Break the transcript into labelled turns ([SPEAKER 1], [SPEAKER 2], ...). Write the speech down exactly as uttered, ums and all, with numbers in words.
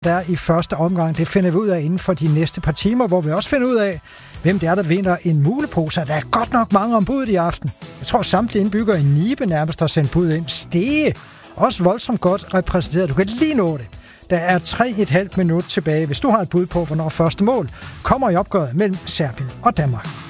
[SPEAKER 1] der i første omgang. Det finder vi ud af inden for de næste par timer, hvor vi også finder ud af, hvem det er, der vinder en mulepose. Der er godt nok mange om budet i aften. Jeg tror, samtlige indbyggere i Nibe nærmest har sendt bud ind. Stege, også voldsomt godt repræsenteret. Du kan lige nå det. Der er tre et halvt minut tilbage. Hvis du har et bud på, hvornår første mål kommer i opgøret mellem Serbien og Danmark.